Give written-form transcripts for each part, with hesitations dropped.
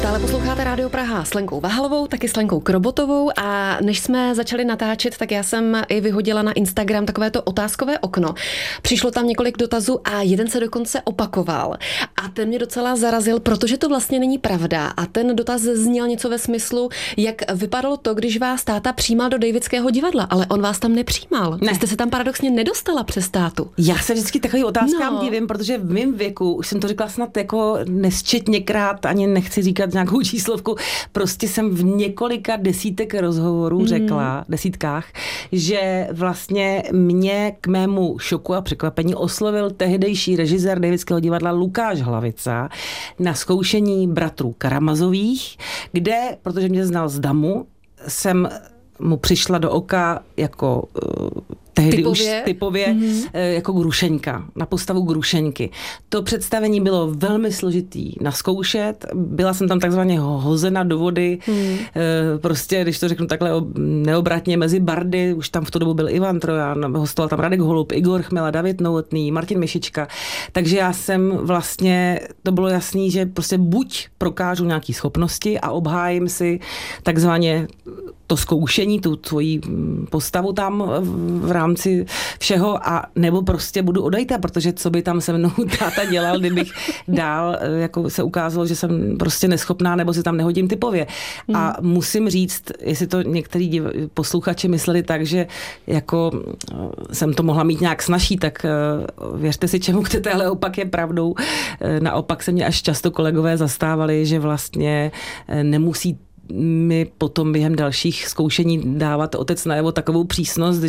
Stále posloucháte Rádio Praha s Lenkou Vahalovou, taky s Lenkou Krobotovou a než jsme začali natáčet, tak já jsem i vyhodila na Instagram takovéto otázkové okno. Přišlo tam několik dotazů a jeden se dokonce opakoval. A ten mě docela zarazil, protože to vlastně není pravda. A ten dotaz zněl něco ve smyslu, jak vypadalo to, když vás táta přijímal do Davidského divadla, ale on vás tam nepřijímal. Ne. Jste se tam paradoxně nedostala přes tátu. Já se vždycky takový otázkám divím, protože v mém věku, už jsem to řekla snad jako nesčetněkrát, ani nechci říkat nějakou číslovku, prostě jsem v několika desítek rozhovorů řekla, desítkách, že vlastně mě k mému šoku a překvapení oslovil tehdejší režisér Davidského divadla Lukáš Hlavica na zkoušení bratrů Karamazových, kde, protože mě znal z Damu, jsem mu přišla do oka jako tehdy typově jako Grušeňka, na postavu Grušeňky. To představení bylo velmi složitý naskoušet. Byla jsem tam takzvaně hozena do vody. Prostě, když to řeknu takhle neobratně, mezi bardy. Už tam v tu dobu byl Ivan Trojan, hostoval tam Radek Holub, Igor Chmela, David Novotný, Martin Mišička. Takže já jsem vlastně, to bylo jasný, že prostě buď prokážu nějaký schopnosti a obhájím si takzvaně to zkoušení, tu tvoji postavu tam v rámci všeho, a nebo prostě budu odejta, protože co by tam se mnou táta dělal, kdybych dál jako se ukázalo, že jsem prostě neschopná, nebo si tam nehodím typově. A musím říct, jestli to některý posluchači mysleli tak, že jako jsem to mohla mít nějak snazší, tak věřte si, čemu chcete, ale opak je pravdou. Naopak se mě až často kolegové zastávali, že vlastně nemusí mi potom během dalších zkoušení dávat otec najevo takovou přísnost,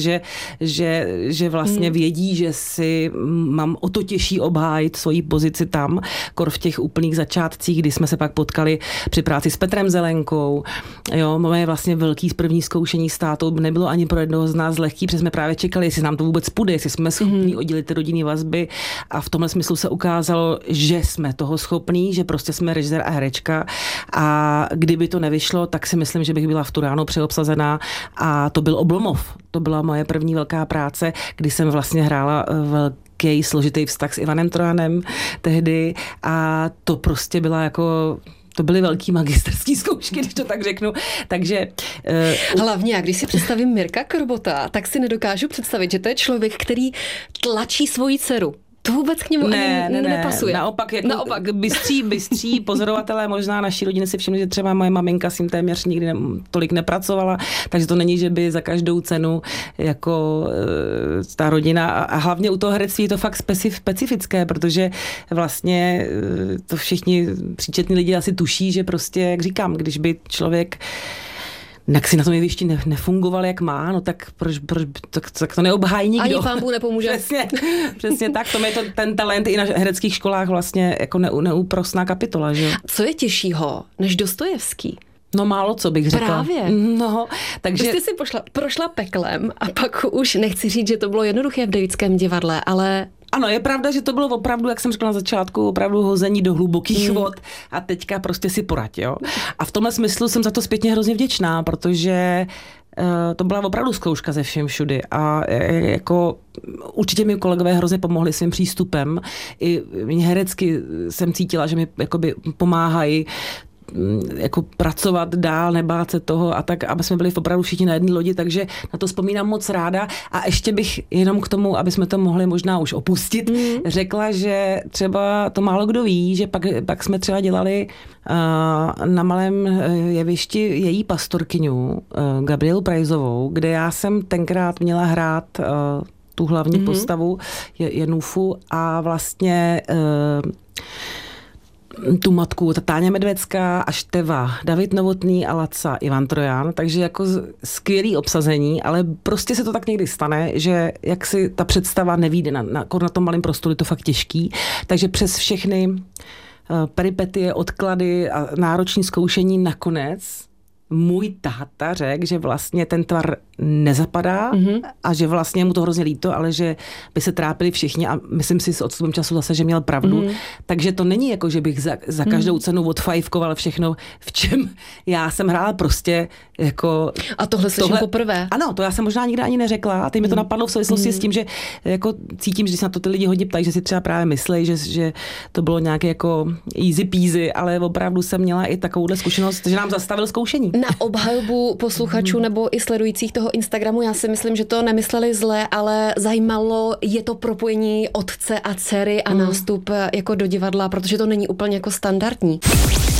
že vlastně vědí, že si mám o to těžší obhájit svoji pozici tam, kor v těch úplných začátcích, kdy jsme se pak potkali při práci s Petrem Zelenkou. Jo, moje vlastně velký první zkoušení s tátou nebylo ani pro jednoho z nás lehký, protože jsme právě čekali, jestli nám to vůbec půjde, jestli jsme schopní oddělit ty rodinné vazby, a v tomhle smyslu se ukázalo, že jsme toho schopní, že prostě jsme režisér a herečka, a kdyby to nevyšlo, tak si myslím, že bych byla v tu ráno přeobsazená, a to byl Oblomov. To byla moje první velká práce, kdy jsem vlastně hrála velký složitý vztah s Ivanem Trojanem tehdy, a to prostě byla jako... To byly velký magisterský zkoušky, když to tak řeknu. Takže... Hlavně, když si představím Mirka Krobota, tak si nedokážu představit, že to je člověk, který tlačí svoji dceru. To vůbec k němu ani nepasuje. Naopak. Bystří pozorovatelé možná naší rodiny si všimli, že třeba moje maminka s tím téměř nikdy tolik nepracovala, takže to není, že by za každou cenu jako ta rodina, a hlavně u toho herectví je to fakt specifické, protože vlastně to všichni příčetní lidi asi tuší, že prostě, jak říkám, když by člověk tak si na tom jevišti nefungoval, jak má, no tak proč tak to neobhájí nikdo. Ani pán Bůh nepomůže. Přesně tak, to je to ten talent i na hereckých školách vlastně jako neúprosná kapitola, že jo. Co je těžšího než Dostojevský? No málo co bych řekla. Právě. No, takže... Vy jste si prošla peklem a pak už nechci říct, že to bylo jednoduché v Davidském divadle, ale... Ano, je pravda, že to bylo opravdu, jak jsem řekla na začátku, opravdu hození do hlubokých vod, a teďka prostě si poraď, jo. A v tomhle smyslu jsem za to zpětně hrozně vděčná, protože to byla opravdu zkouška ze všem všudy, a jako určitě mi kolegové hrozně pomohli svým přístupem. I herecky jsem cítila, že mi jakoby pomáhají jako pracovat dál, nebát se toho a tak, aby jsme byli opravdu všichni na jedné lodi, takže na to vzpomínám moc ráda. A ještě bych jenom k tomu, aby jsme to mohli možná už opustit, řekla, že třeba to málo kdo ví, že pak jsme třeba dělali na malém jevišti její pastorkyňu Gabrielu Prajzovou, kde já jsem tenkrát měla hrát tu hlavní postavu Jenufu, a vlastně tu matku Táňa Medvecká a Števa, David Novotný a Laca Ivan Trojan, takže jako skvělý obsazení, ale prostě se to tak někdy stane, že jak si ta představa nevyjde na tom malém prostoru, je to fakt těžký, takže přes všechny peripetie, odklady a náročné zkoušení nakonec můj táta řekl, že vlastně ten tvar nezapadá a že vlastně mu to hrozně líto, ale že by se trápili všichni a myslím si s odstupem času zase, že měl pravdu. Takže to není jako, že bych za každou cenu odfajfkoval všechno, v čem já jsem hrála prostě jako... A tohle slyším poprvé. Ano, to já jsem možná nikdy ani neřekla a teď mi to napadlo v souvislosti s tím, že jako cítím, že se na to ty lidi hodně ptají, že si třeba právě myslí, že to bylo nějaké jako easy peasy, ale opravdu jsem měla i takovouhle zkušenost, že nám zastavil zkoušení. Na obhajobu posluchačů nebo i sledujících toho Instagramu, já si myslím, že to nemysleli zle, ale zajímalo je to propojení otce a dcery a nástup jako do divadla, protože to není úplně jako standardní.